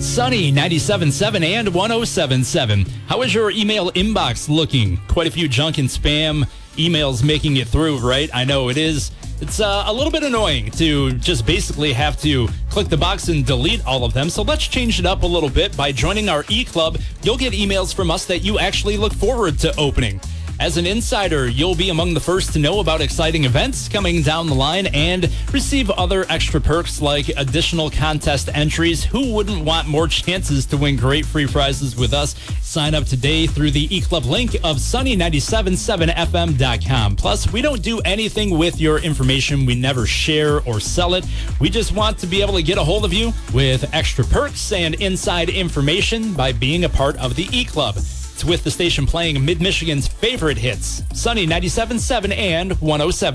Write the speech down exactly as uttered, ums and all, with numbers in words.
Sunny ninety-seven point seven and one oh seven point seven. How is your email inbox looking? Quite a few junk and spam emails making it through, right? I know it is. It's uh, a little bit annoying to just basically have to click the box and delete all of them. So let's change it up a little bit. By joining our e-club, you'll get emails from us that you actually look forward to opening. As an insider, you'll be among the first to know about exciting events coming down the line and receive other extra perks like additional contest entries. Who wouldn't want more chances to win great free prizes with us? Sign up today through the e-club link of sunny nine seven point seven f m dot com. Plus, we don't do anything with your information. We never share or sell it. We just want to be able to get a hold of you with extra perks and inside information by being a part of the e-club. It's with the station playing Mid-Michigan's favorite hits, Sunny ninety-seven point seven and one oh seven.